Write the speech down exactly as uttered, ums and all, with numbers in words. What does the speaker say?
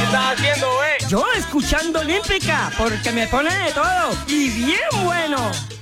estás haciendo, eh? Yo escuchando Olímpica, porque me pone de todo y bien bueno.